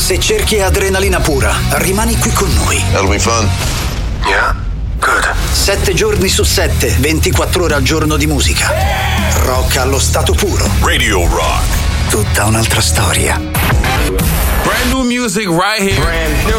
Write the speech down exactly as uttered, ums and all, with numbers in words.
Se cerchi adrenalina pura, rimani qui con noi. That'll be fun. Yeah, good. Sette giorni su sette, ventiquattro ore al giorno di musica. Rock allo stato puro. Radio Rock. Tutta un'altra storia. Brand new music right here. Brand new.